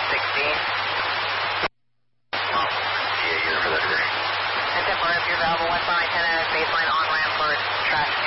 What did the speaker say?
Oh, yeah, you're for that today. And 10-4, if you're available, westbound antenna, baseline on-ramp for trash